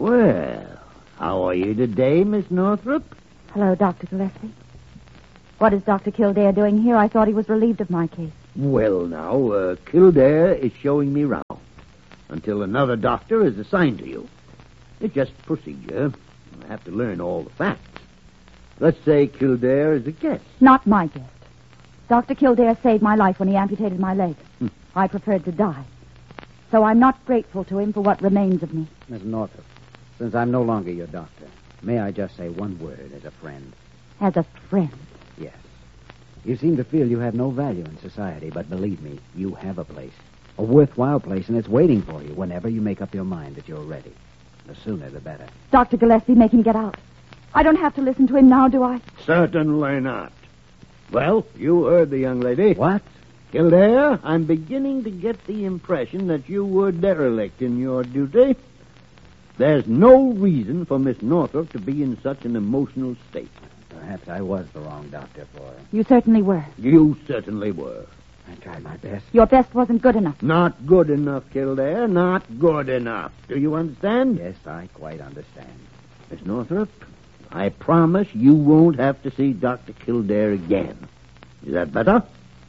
Well, how are you today, Miss Northrop? Hello, Dr. Gillespie. What is Dr. Kildare doing here? I thought he was relieved of my case. Well, now, Kildare is showing me round until another doctor is assigned to you. It's just procedure. I have to learn all the facts. Let's say Kildare is a guest. Not my guest. Dr. Kildare saved my life when he amputated my leg. I preferred to die. So I'm not grateful to him for what remains of me. Miss Northrop, since I'm no longer your doctor, may I just say one word as a friend? As a friend. Yes. You seem to feel you have no value in society, but believe me, you have a place. A worthwhile place, and it's waiting for you whenever you make up your mind that you're ready. The sooner, the better. Dr. Gillespie, make him get out. I don't have to listen to him now, do I? Certainly not. Well, you heard the young lady. What? Kildare, I'm beginning to get the impression that you were derelict in your duty. There's no reason for Miss Northrop to be in such an emotional state. Perhaps I was the wrong doctor for her. You certainly were. You certainly were. I tried my best. Your best wasn't good enough. Not good enough, Kildare. Not good enough. Do you understand? Yes, I quite understand. Miss Northrop, I promise you won't have to see Dr. Kildare again. Is that better?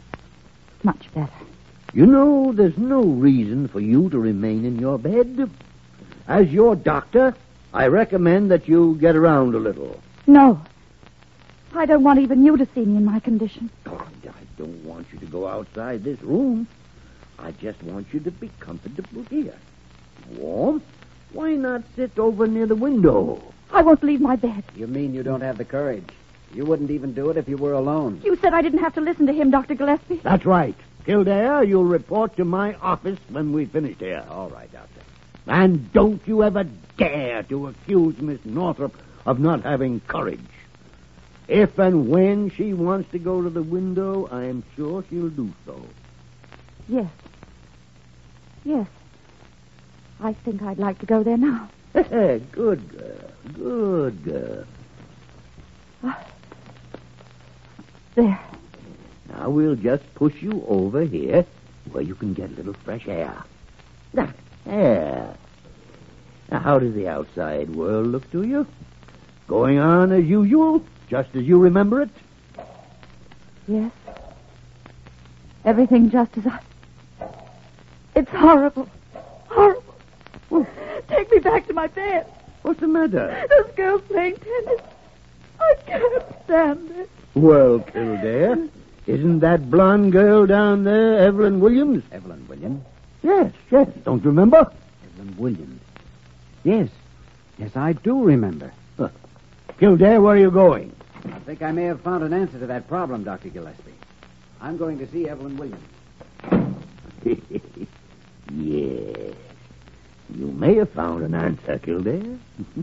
Much better. You know, there's no reason for you to remain in your bed. As your doctor, I recommend that you get around a little. No. I don't want even you to see me in my condition. Oh, I don't want you to go outside this room. I just want you to be comfortable here. Warm? Why not sit over near the window? I won't leave my bed. You mean you don't have the courage? You wouldn't even do it if you were alone. You said I didn't have to listen to him, Dr. Gillespie. That's right. Kildare, you'll report to my office when we finish here. All right, Doctor. And don't you ever dare to accuse Miss Northrop of not having courage. If and when she wants to go to the window, I am sure she'll do so. Yes. Yes. I think I'd like to go there now. Good girl. Good girl. There. Now we'll just push you over here where you can get a little fresh air. There. Now, how does the outside world look to you? Going on as usual, just as you remember it? Yes. Everything just as I... It's horrible. Horrible. Take me back to my bed. What's the matter? Those girls playing tennis. I can't stand it. Well, Kildare, isn't that blonde girl down there Evelyn Williams? Evelyn Williams? Yes. Don't you remember? Evelyn Williams. Yes. Yes, I do remember. Kildare, where are you going? I think I may have found an answer to that problem, Dr. Gillespie. I'm going to see Evelyn Williams. Yes. You may have found an answer, Kildare.